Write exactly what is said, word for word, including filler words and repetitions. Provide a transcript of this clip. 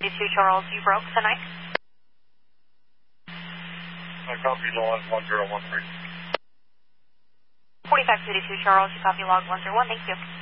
two Charles, you broke tonight? I copy log one zero one three. forty-five two two Charles, you copy log one zero one, thank you.